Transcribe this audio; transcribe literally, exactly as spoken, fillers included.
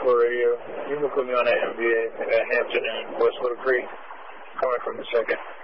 four radio. You can put me on that M V A, uh, Hampton and West Little Creek, coming from the second.